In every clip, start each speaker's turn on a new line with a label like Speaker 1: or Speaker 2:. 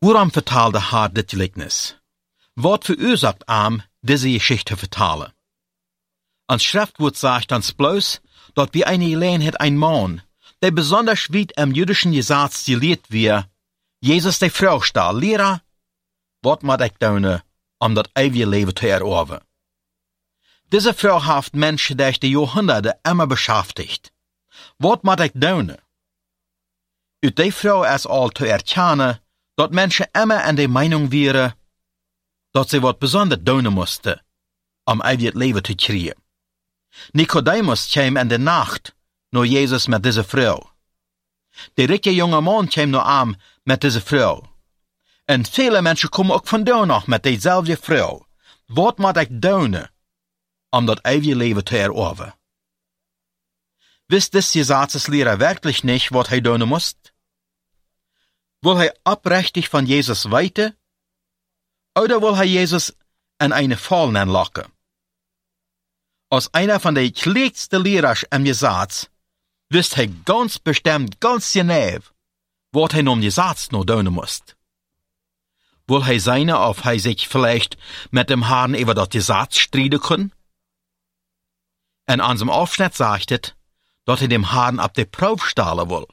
Speaker 1: Waarom vertaalde haar dit gelijkenis? Wat verursacht diese Geschichte vertalen? Ans Schriftwoord sagt uns bloß, dat wir eine Gelegenheit ein Mann, der besonders weit im jüdischen Gesetz gelehrt wird, Jesus die Frau stahl, Lehrer, wat moet ik doen, dat ewige Leben zu erobern? Diese Frau heeft Menschen durch die Jahrhunderte immer beschäftigt. Wat moet ik doen? Uit die Frau ist all zu erkennen, dat Menschen immer in der Meinung wären, dat sie wat besonders doen mussten, ewig Leben zu kriegen. Nicodemus kwam in der Nacht naar Jesus met deze Frau. Der rijke jonge man kwam naar met deze Frau. En viele Menschen komen ook vandaag nog met dezelfde Frau. Wat moet ik doen, dat ewige Leben zu erobern? Wist des Gesetzeslehrer wirklich nicht, wat hij doen moest? Will hij oprechtig von Jesus weten? Oder will hij Jesus in eine Fallen locken? Als einer von den kleinsten Lehrers im Gesetz, wist hij ganz bestimmt, ganz genau, wat hij om Gesetz noch doen moest. Will hij zijn of hij sich vielleicht mit dem Herrn über das Gesetz streiten kann? In unserem Aufschnitt sagt es, dass er dem Herrn ab der Probe stellen will.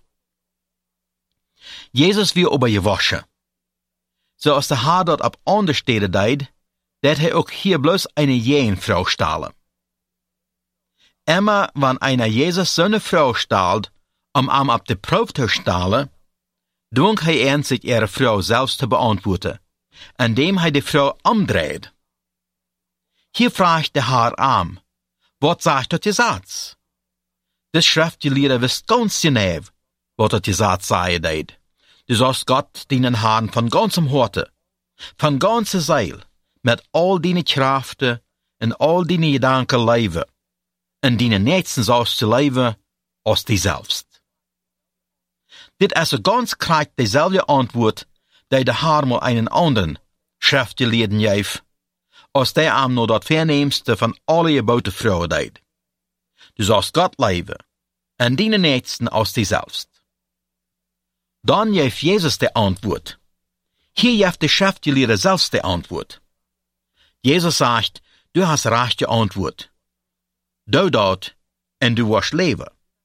Speaker 1: Jesus wird aber gewaschen. So als der Herr dort ab andere Städte deed, dat hij auch hier bloß eine Jähenfrau stellen. Immer, wenn einer Jesus seine Frau stahlt, ab der Probe zu stellen, dwong hij ihn, sich ihre Frau selbst zu beantworten, indem hij die Frau umdreht. Hier fragt der Herr wat sagt das Gesetz? Das Schriftgelehrte wisst ganz genau, wat das Gesetz sagen deed. Du sollst Gott deinen Herrn von ganzem Horte, von ganzer Seele, mit all deine Kräfte und all deine Gedanken leben, und deine Nächsten sollst zu leben, als die selbst. Dit ist so ganz klar dieselbe Antwort, die der Herr mal einen anderen Schriftgelehrten gaf, als der nur das Vernehmste von alle geboten Frauen deed. Du sollst Gott leben, und deine Nächsten als die selbst. Dann gaf Jesus die Antwort. Hier gaf der Schriftgelehrte selbst die Antwort. Jesus sagt, du hast recht geantwortet. Du dort, und du wirst leben.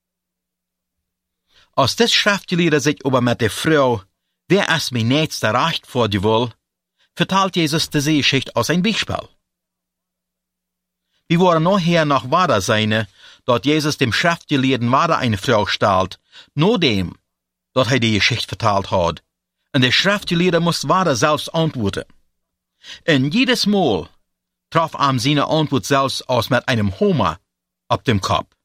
Speaker 1: Als das Schriftgelehrte sich aber mit der Frau, wer ist mein Nächster recht vor dir will, vertelt Jesus diese Geschichte als ein Beispiel. Wir wollen nachher noch weiter sein, dort Jesus dem Schriftgelehrten weiter eine Frau stellt, nur dem, dat hij die Geschichte verteld had. En de Schriftgelehrte moest weiter selbst antworten. En jedes Mal traf seine Antwort selbst aus mit einem Hammer auf dem Kopf.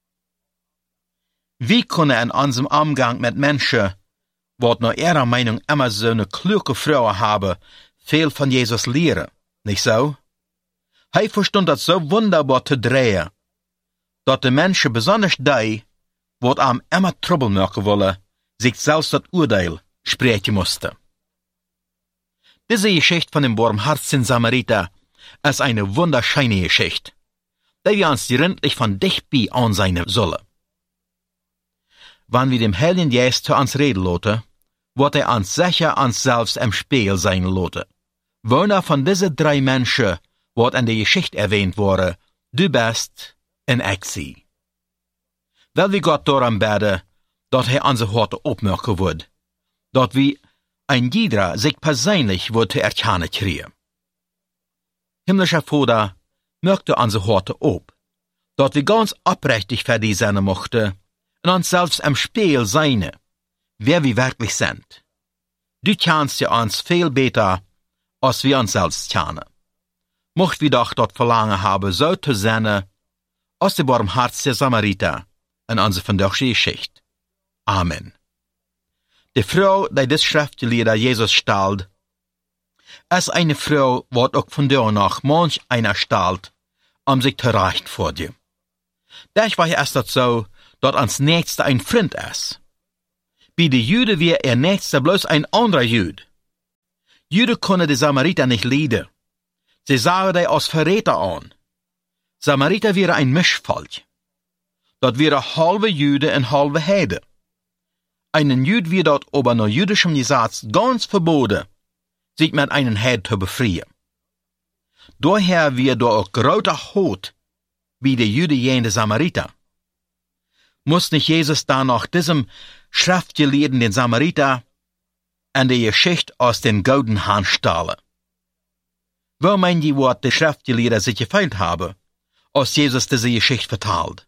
Speaker 1: Wie können in unserem Umgang mit Menschen, wat nach ihrer Meinung immer so eine kluge Frau haben, viel von Jesus lehren, nicht so? Hij verstond das so wunderbar zu drehen, dat de Menschen, besonders die, wat immer Trouble machen wollen, sich selbst das Urteil sprechen musste. Diese Geschichte von dem barmherzigen Samariter ist eine wunderschöne Geschichte, die wir uns gründlich von dicht bei ansehen sollen. Wenn wir dem Heiligen Geist zu uns reden lassen, wird uns sicher uns selbst im Spiel sein lassen. Einer von diesen 3 Menschen wird in der Geschichte erwähnt worden, du bist in ich. Weil wir Gott darum beten, dat hij onze Horte opmerken wordt, dat wie ein jeder sich persönlich wird zu erkennen kriegen. Himmlischer Vater, merkte onze Horte op, dat wir ganz oprechtig für die sein mochten und uns selbst im Spiel sein, wer wir wirklich sind. Du kennst ja uns viel besser, als wir uns selbst kennen. Mocht wir doch dort Verlangen haben, so zu sein, als der barmherzige Samariter in unserer vandaagse Geschichte. Amen. Die Frau, die das Schriftgelehrte Jesus stellt, ist eine Frau, wat auch von der noch manch einer stellt, sich zu recht vor dir. Deswegen ist das so, dass ans Nächste ein Freund ist. Bei den Juden wäre ihr Nächster bloß ein anderer Jude. Juden können die Samariter nicht leiden. Sie sahen die als Verräter an. Samariter wäre ein Mischvolk. Das wäre halbe Jude und halbe Heide. Einen Jüd wird dort aber nach jüdischem Gesetz ganz verboten, sich mit einen Heid zu befreien. Daher wird da auch großer Hot wie die Juden de Samariter. Muss nicht Jesus da nach diesem Schriftgelehrten den Samariter an die Geschichte aus den goldenen Hahn stahlen? Wo meint ihr, was die Schriftgelehrten sich gefällt haben, als Jesus diese Geschichte vertalt?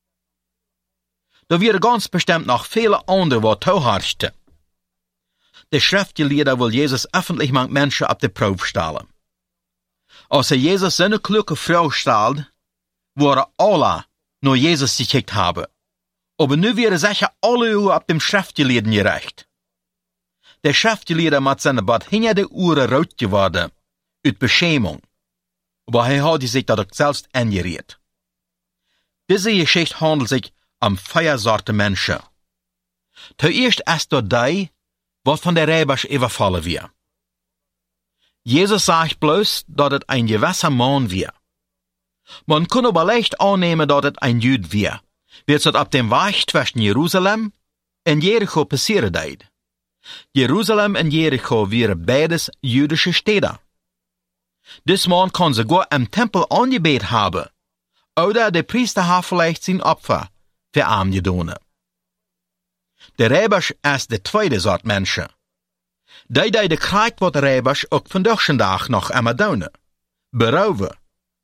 Speaker 1: Da wäre ganz bestimmt noch viele andere, was tauharschten. Die Schriftgelehrten will Jesus öffentlich mit Menschen auf die Probe stellen. Als Jesus seine kluge Frau stellt, waren alle nur Jesus gekickt haben. Aber nu wäre sicher alle Uhr auf dem Schriftgelehrten gerecht. Der Schriftgelehrte mit seiner Bad hinter der Uhr rot geworden, uit Beschämung. Aber er hat sich dadurch selbst angeriert. Diese Geschichte handelt sich um vier Sorten Menschen. Zuerst ist dort die, was von der Räuber überfallen wird. Jesus sagt bloß, dass es ein gewisser Mann wird. Man kann aber leicht annehmen, dass es ein Jude wird, wie es ab dem Weg zwischen Jerusalem und Jericho passieren deed. Jerusalem und Jericho waren beides jüdische Städte. Dis Mann kann sogar im Tempel angebet haben, oder der Priester hat vielleicht sein Opfer für arm gedonen. Der Räuber ist die zweite Sort Menschen. Die krijgt wat Räubers ook vandaag nog einmal doen. Berauwen.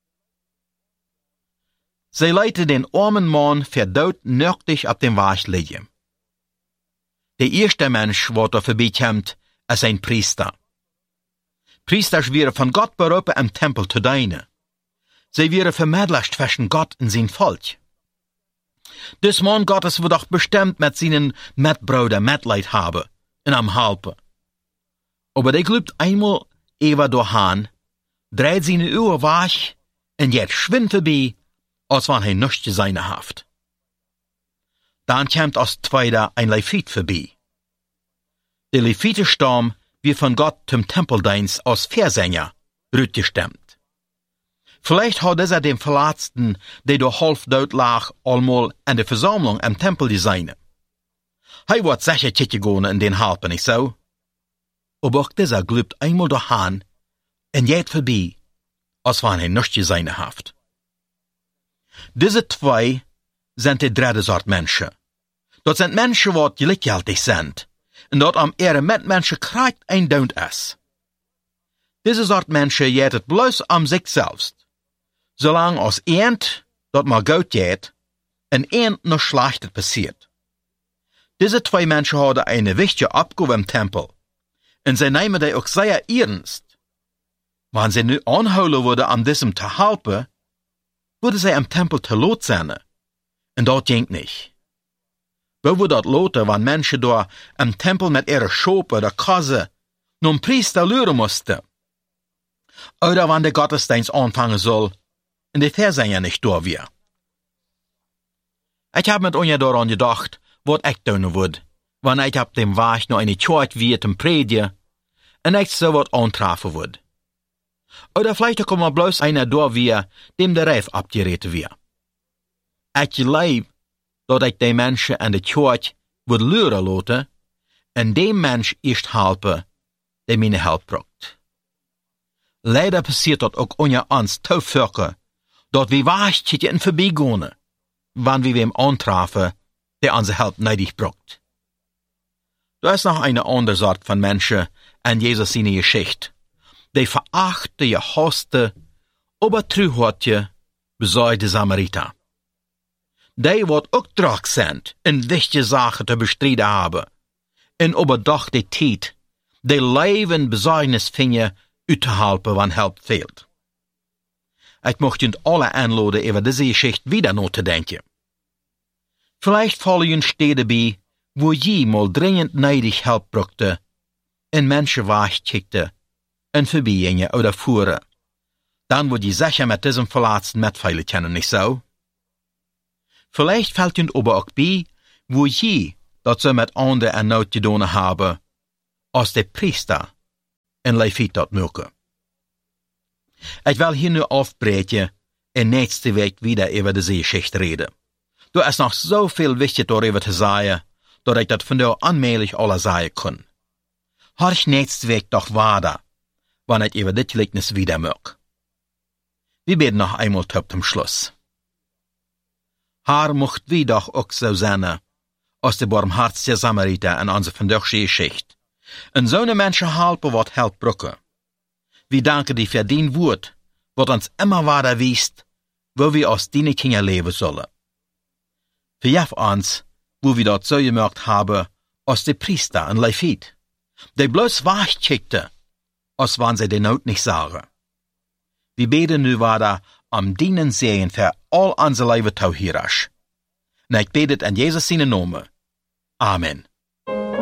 Speaker 1: Sie leiten den armen Mann für dood nöchtig auf dem Weg liegen. Der erste Mensch, was da vorbeikommt, ist ein Priester. Priesters wären von Gott berufen, im Tempel zu dienen. Sie wären Vermittler zwischen Gott und sein Volk. Des Mann Gottes wird doch bestimmt mit seinen Mitbrüdern Mitleid haben und am helfen. Aber der glaubt einmal über dahin, dreht seine Uhr weg und geht schwind vorbei, als wenn er nichts zu sein haft. Dann kommt als Zweiter ein Levit vorbei. Der Levitenstamm wird von Gott zum Tempeldienst als Versänger rütgestimmt. Vielleicht hat dieser dem Verletzten, der durch half dood lag, allmal an der Versammlung im Tempel designen. Er wird sicher gehen in den Halpen, nicht so? Aber auch dieser glaubt einmal dahin und geht vorbei, als wenn er nichts zu sein haft. Diese zwei sind die dritte Sort Menschen. Das sind Menschen, die gleichgültig sind und dort am ihre Mitmenschen kriegt ein Don't es. Diese Sort Menschen geht es bloß am sich selbst. Solange als eend dort mal gut geht und eend noch Schlechtes passiert. Diese zwei Menschen haben eine wichtige Abgabe im Tempel und sie nehmen die auch sehr ernst. Wenn sie nu anholen würden, an diesem zu helfen, würde sie im Tempel zu lot sein. Und das ging nicht. Wo würde das loten, wenn Menschen da im Tempel mit ihrer Schope oder Kasse nun Priester lüren mussten? Oder wenn der Gottesdienst anfangen soll und die Versänger nicht da wäre. Ich habe mit euch daran gedacht, was ich tun würde, wenn ich auf dem Weg noch eine Zeit wie zum Predigen und ich so was antreffen würde. Oder vielleicht kommt mal bloß einer da wie, dem der Reif abgeredet wird. Ich glaube, dass ich die Menschen in der Kirche würde lüren lassen und dem Mensch erst helfen, der meine Hilfe braucht. Leider passiert das auch unter uns zu Völker, dass wir wahrscheinlich in vorbeigehen, wenn wir wem antreffen, der unsere Hilfe nötig braucht. Da ist noch eine andere Sorte von Menschen in Jesus seine Geschichte. Die verachte, gehasste, aber treuhortige, besäude Samariter. Die, wat auch drak sind, in wichtige Sachen zu bestreiten haben, in überdachte Zeit, die Leben Besäugnis finden, uitzuhelpen, wann Help fehlt. Ich möchte uns alle einladen, über diese Geschichte wieder nachzudenken. Vielleicht fallen uns Städte bei, wo je mal dringend neidig Help brauchte, in Menschen wegkickte, und vorbeigingen oder fuhren. Dann würde je sicher mit diesem Verletzten mitfeilen können, nicht so? Vielleicht fällt uns aber auch bei, wo je, dat sie mit anderen en Not gedonen haben, als der Priester en Levit dat mögen. Ich will hier nur aufbrechen und nächste Woche wieder über diese Geschichte reden. Du ist noch so viel wichtig darüber zu sagen, dass ich das von dir allmählich alle sagen kann. Horch nächste Woche doch weiter wann het über dit Gleichnis wieder mög. Wir beten noch einmal zum Schluss. Herr, mocht wie doch auch so sein, als der barmherzige Samariter in onze vandaagse Geschichte. En zo'n mensen helpen wat helpt brücken. Wir danken dir für dein Wort, wat uns immer weiter wiest, wo wir als deine Kinder leben sollen. Verjaf uns, wo wir dort so gemerkt haben, als die Priester in Levit, die bloß wachkickte, als wann sie den Not nicht sagen. Wir beten nu weiter deinen Segen für all unsere Leben tauhirasch. Und ich bete in Jesus seinen Namen. Amen.